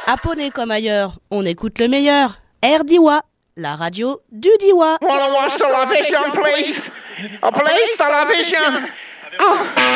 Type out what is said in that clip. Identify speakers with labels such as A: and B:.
A: À Poney comme ailleurs, on écoute le meilleur. RDIWA, la radio du Diwa.
B: Wanna watch television, please? Please, television.